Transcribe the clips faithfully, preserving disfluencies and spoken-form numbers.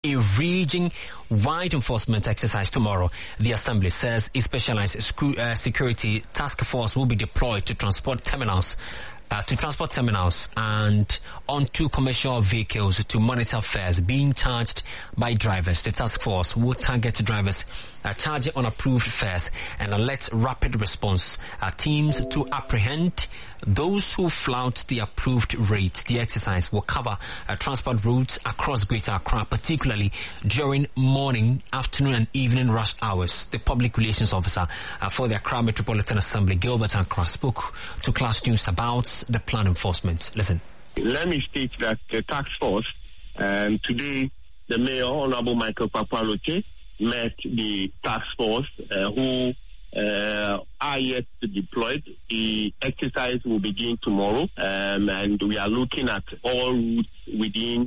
a region-wide enforcement exercise tomorrow. The Assembly says a specialized uh, security task force will be deployed to transport terminals, uh, to transport terminals and onto commercial vehicles to monitor fares being charged by drivers. The task force will target drivers uh, charging unapproved fares and alert rapid response uh, teams to apprehend those who flout the approved rate. The exercise will cover uh, transport routes across Greater Accra, particularly during morning, afternoon and evening rush hours. The public relations officer uh, for the Accra Metropolitan Assembly, Gilbert Ankra, spoke to Class News about the plan enforcement. Listen. Let me state that the task force, um, today the Mayor, Honorable Michael Papalote, met the task force uh, who Uh, are yet to deploy. The exercise will begin tomorrow, um, and we are looking at all routes within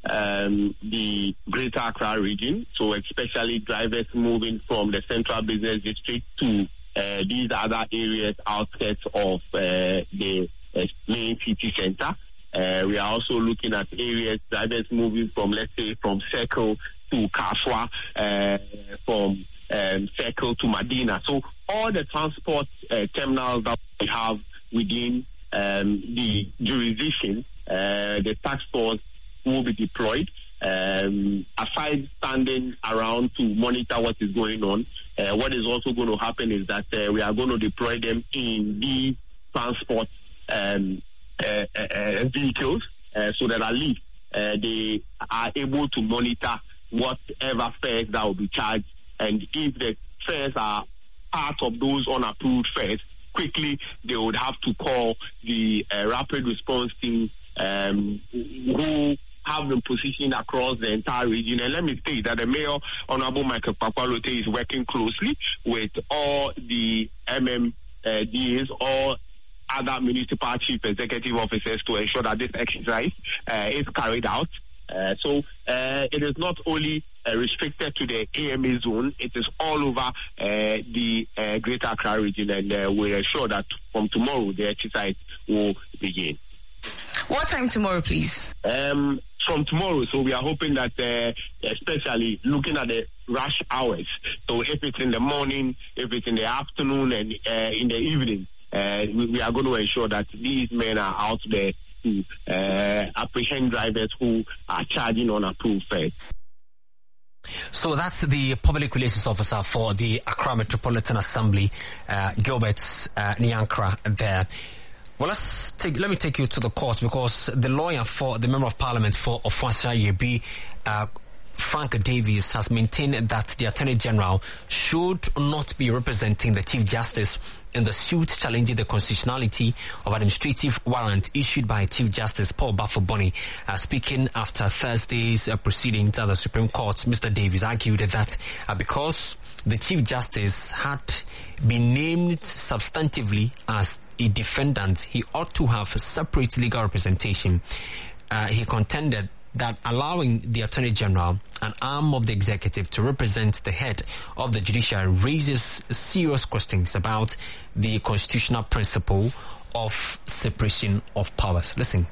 um, the Greater Accra region, so especially drivers moving from the Central Business District to uh, these other areas outskirts of uh, the uh, main city center. Uh, we are also looking at areas, drivers moving from, let's say, from Circle to Kaswa, uh, from Um, Circle to Medina. So all the transport uh, terminals that we have within um, the jurisdiction, uh, the task force will be deployed. Um, aside standing around to monitor what is going on, uh, what is also going to happen is that uh, we are going to deploy them in the transport um, uh, uh, vehicles uh, so that at least uh, they are able to monitor whatever fares that will be charged. And if the fares are part of those unapproved fares, quickly they would have to call the uh, rapid response team um, who have been positioned across the entire region. And let me state that the Mayor, Honorable Michael Papalote, is working closely with all the M M D As, all other municipal chief executive officers to ensure that this exercise uh, is carried out. Uh, so uh, it is not only uh, restricted to the A M A zone, it is all over uh, the uh, Greater Accra region, and uh, we are sure that from tomorrow the exercise will begin. What time tomorrow, please? Um, from tomorrow, so we are hoping that, uh, especially looking at the rush hours, so if it's in the morning, if it's in the afternoon, and uh, in the evening, uh, we, we are going to ensure that these men are out there to uh, apprehend drivers who are charging on approved fares. So that's the public relations officer for the Accra Metropolitan Assembly, uh, Gilbert uh, Nyankra there. Well, let's take, let me take you to the court, because the lawyer for the Member of Parliament for Ofuasya Yebi, uh, Frank Davies, has maintained that the Attorney General should not be representing the Chief Justice in the suit challenging the constitutionality of administrative warrant issued by Chief Justice Paul Bafo-Boni. Uh, speaking after Thursday's uh, proceedings at the Supreme Court, Mister Davies argued that uh, because the Chief Justice had been named substantively as a defendant, he ought to have separate legal representation. Uh, he contended that allowing the Attorney General, an arm of the executive, to represent the head of the judiciary raises serious questions about the constitutional principle of separation of powers. Listen.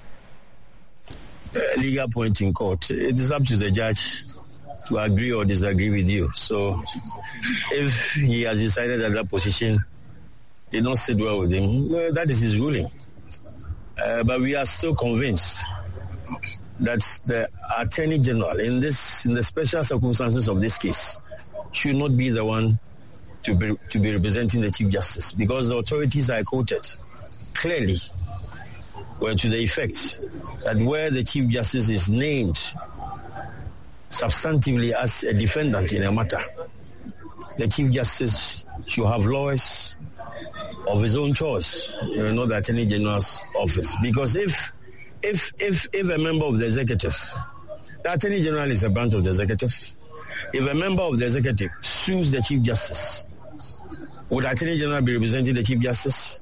Uh, legal point in court. It is up to the judge to agree or disagree with you. So if he has decided that that position did not sit well with him, well, that is his ruling. Uh, but we are still convinced that the Attorney General, in this, in the special circumstances of this case, should not be the one to be to be representing the Chief Justice, because the authorities I quoted clearly were to the effect that where the Chief Justice is named substantively as a defendant in a matter, the Chief Justice should have lawyers of his own choice, you know, not the Attorney General's office. Because if If if if a member of the executive, the Attorney General is a branch of the executive, if a member of the executive sues the Chief Justice, would the Attorney General be representing the Chief Justice?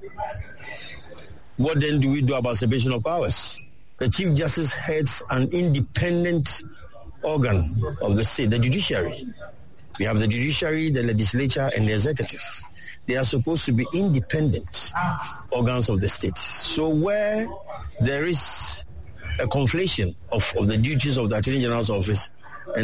What then do we do about separation of powers? The Chief Justice heads an independent organ of the state, the judiciary. We have the judiciary, the legislature, and the executive. They are supposed to be independent organs of the state. So where there is a conflation of, of the duties of the Attorney General's office